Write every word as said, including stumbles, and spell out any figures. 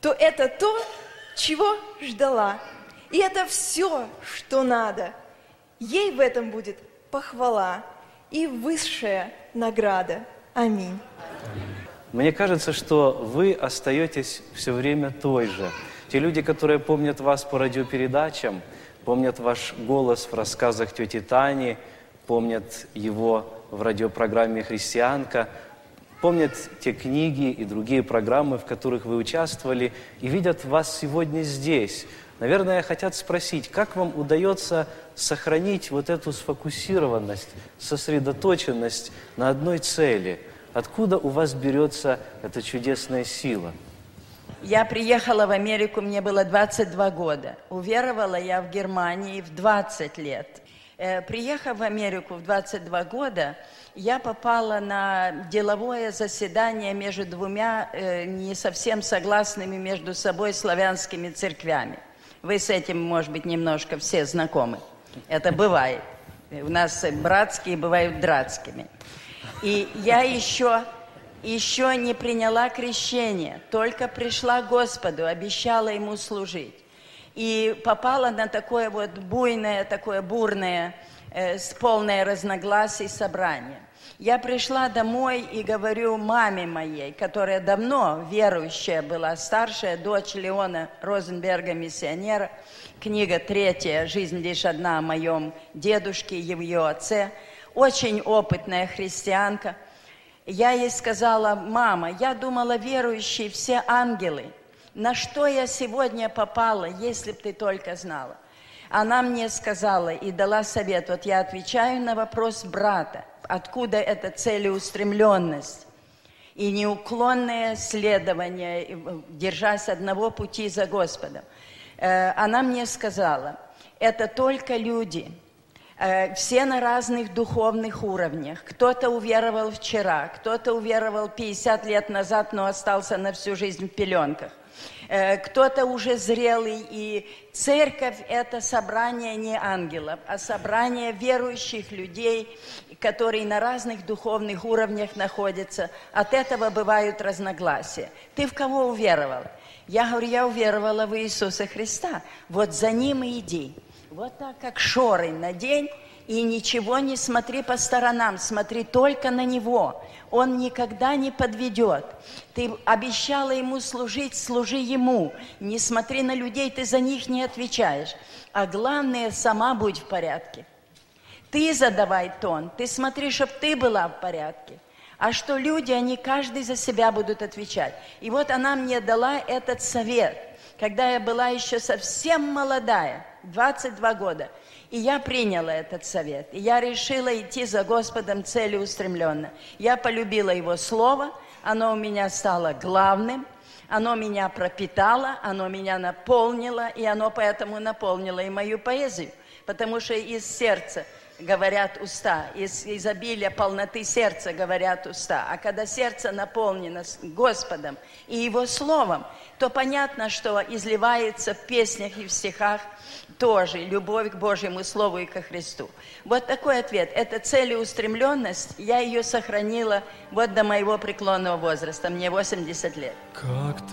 то это то, чего ждала. И это все, что надо. Ей в этом будет похвала и высшая награда. Аминь. Мне кажется, что вы остаетесь все время той же. Те люди, которые помнят вас по радиопередачам, помнят ваш голос в рассказах тети Тани, помнят его в радиопрограмме «Христианка», помнят те книги и другие программы, в которых вы участвовали, и видят вас сегодня здесь. Наверное, хотят спросить, как вам удается сохранить вот эту сфокусированность, сосредоточенность на одной цели? Откуда у вас берется эта чудесная сила? Я приехала в Америку, мне было двадцать два года. Уверовала я в Германии в двадцать лет. Э, приехав в Америку в двадцать два года, я попала на деловое заседание между двумя э, не совсем согласными между собой славянскими церквями. Вы с этим, может быть, немножко все знакомы. Это бывает. У нас братские бывают дратскими. И я еще, еще не приняла крещение, только пришла к Господу, обещала Ему служить. И попала на такое вот буйное, такое бурное, э, с полное разногласий собрание. Я пришла домой и говорю маме моей, которая давно верующая была, старшая дочь Леона Розенберга, миссионера, книга третья «Жизнь лишь одна» о моем дедушке и ее отце, очень опытная христианка. Я ей сказала: мама, я думала, верующие все ангелы. На что я сегодня попала, если б ты только знала? Она мне сказала и дала совет. Вот я отвечаю на вопрос брата. Откуда эта целеустремленность и неуклонное следование, держась одного пути за Господом? Она мне сказала: это только люди, все на разных духовных уровнях. Кто-то уверовал вчера, кто-то уверовал пятьдесят лет назад, но остался на всю жизнь в пеленках. Кто-то уже зрелый, и церковь – это собрание не ангелов, а собрание верующих людей, которые на разных духовных уровнях находятся. От этого бывают разногласия. Ты в кого уверовал? Я говорю, я уверовала в Иисуса Христа. Вот за Ним и иди. Вот так, как шоры надень, и ничего не смотри по сторонам, смотри только на Него. Он никогда не подведет. Ты обещала Ему служить, служи Ему. Не смотри на людей, ты за них не отвечаешь. А главное, сама будь в порядке. Ты задавай тон, ты смотри, чтобы ты была в порядке. А что люди, они каждый за себя будут отвечать. И вот она мне дала этот совет, когда я была еще совсем молодая, двадцать два года. И я приняла этот совет. И я решила идти за Господом целеустремленно. Я полюбила Его Слово, оно у меня стало главным, оно меня пропитало, оно меня наполнило, и оно поэтому наполнило и мою поэзию. Потому что из сердца говорят уста, из изобилия полноты сердца говорят уста. А когда сердце наполнено Господом и Его Словом, то понятно, что изливается в песнях и в стихах тоже любовь к Божьему Слову и ко Христу. Вот такой ответ. Это целеустремленность, я ее сохранила вот до моего преклонного возраста, мне восемьдесят лет. Как